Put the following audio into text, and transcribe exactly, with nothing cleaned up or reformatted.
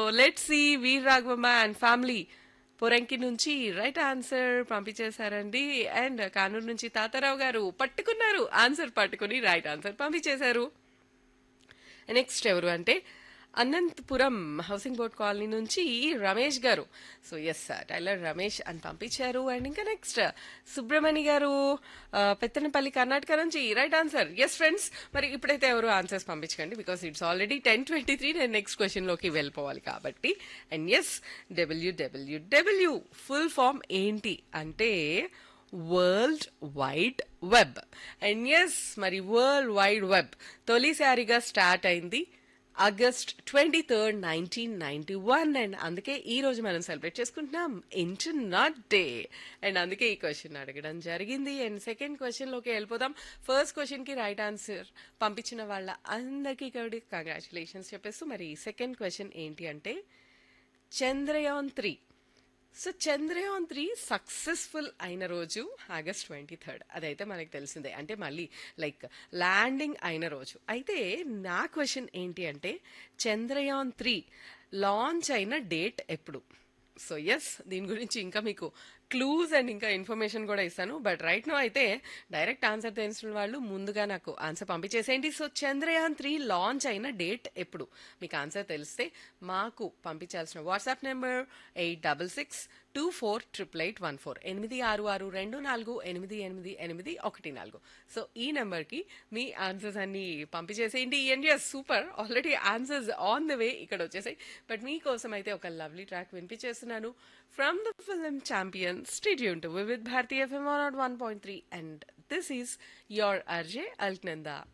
Let's see Veer Raghavamma and family Poranki నుంచి right answer పంపించేశారండి. And Kanuru నుంచి తాతారావు గారు పట్టుకున్నారు ఆన్సర్, పట్టుకుని రైట్ ఆన్సర్ పంపించేశారు. నెక్స్ట్ ఎవరు అంటే అనంతపురం హౌసింగ్ బోర్డ్ కాలనీ నుంచి రమేష్ గారు. సో ఎస్ టైలర్ రమేష్ అని పంపించారు. అండ్ ఇంకా నెక్స్ట్ సుబ్రమణి గారు ఆ, పెత్తనపల్లి కర్ణాటక నుంచి రైట్ ఆన్సర్. ఎస్ ఫ్రెండ్స్, మరి ఇప్పుడైతే ఎవరు answers పంపించకండి because it's already ten twenty three నేను నెక్స్ట్ క్వశ్చన్ లోకి వెళ్ళిపోవాలి కాబట్టి. And yes WWW full form ఏంటి అంటే world wide web. And yes మరి వరల్డ్ వైడ్ వెబ్ తొలిసారిగా స్టార్ట్ అయింది August twenty third nineteen ninety one. And అందుకే ఈ రోజు మనం సెలబ్రేట్ చేసుకుంటున్నాం ఇంటర్నెట్ డే. అండ్ అందుకే ఈ క్వశ్చన్ అడగడం జరిగింది. అండ్ సెకండ్ క్వశ్చన్ లోకి వెళ్ళిపోదాం. ఫస్ట్ క్వశ్చన్ కి రైట్ ఆన్సర్ పంపించిన వాళ్ళ అందరికీ కూడా కంగ్రాచులేషన్స్ చెప్పేస్తూ మరి సెకండ్ క్వశ్చన్ ఏంటి అంటే Chandrayaan three. So Chandrayaan three successful అయిన రోజు ఆగస్ట్ ట్వంటీ థర్డ్ అదైతే మనకు తెలిసిందే, అంటే మళ్ళీ లైక్ ల్యాండింగ్ అయిన రోజు. అయితే నా క్వశ్చన్ ఏంటి అంటే చంద్రయాన్ త్రీ లాంచ్ అయిన డేట్ ఎప్పుడు? సో ఎస్ దీని గురించి ఇంకా మీకు క్లూస్ అండ్ ఇంకా ఇన్ఫర్మేషన్ కూడా ఇస్తాను. బట్ రైట్ నో అయితే డైరెక్ట్ ఆన్సర్ తెలిసిన వాళ్ళు ముందుగా నాకు answer పంపించేసేయండి. So Chandrayaan three launch అయిన డేట్ ఎప్పుడు? మీకు ఆన్సర్ తెలిస్తే మాకు పంపించాల్సిన WhatsApp number eight double six two four triple eight one four ఎనిమిది ఆరు ఆరు రెండు నాలుగు ఎనిమిది ఎనిమిది ఎనిమిది ఒకటి నాలుగు. సో ఈ నెంబర్కి మీ ఆన్సర్స్ అన్ని పంపించేసేయండి. And yes super, already answers on the way ఇక్కడ వచ్చేసాయి. బట్ మీకోసం అయితే ఒక lovely track వినిపించేస్తున్నాను from the film champion. Stay tuned to Vivid Bharati F M one oh one point three and this is your R J Alknanda.